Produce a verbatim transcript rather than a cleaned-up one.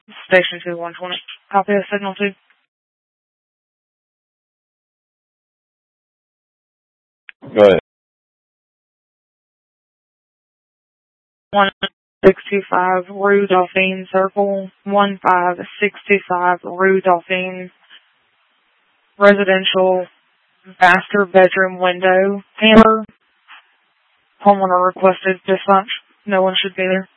Station two one twenty. Copy of signal two. Go ahead. one six two five Rue Dauphine Circle, one five six two five Rue Dauphine, residential master bedroom window. Hammer. Homeowner requested dispatch. No one should be there.